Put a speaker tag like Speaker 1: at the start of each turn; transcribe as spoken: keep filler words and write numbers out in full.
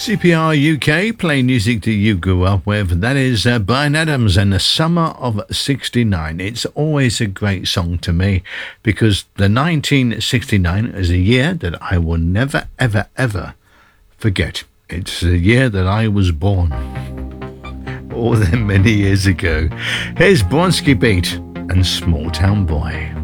Speaker 1: C P R U K, playing music that you grew up with. That is uh, Bryan Adams and the Summer of sixty-nine. It's always a great song to me because the nineteen sixty-nine is a year that I will never, ever, ever forget. It's the year that I was born. All that many years ago. Here's Bronski Beat and Small Town Boy.